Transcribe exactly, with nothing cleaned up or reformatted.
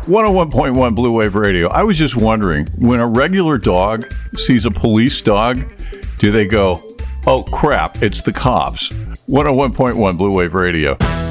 one oh one point one Blue Wave Radio. I was just wondering, when a regular dog sees a police dog, do they go, oh, crap, it's the cops? one oh one point one Blue Wave Radio.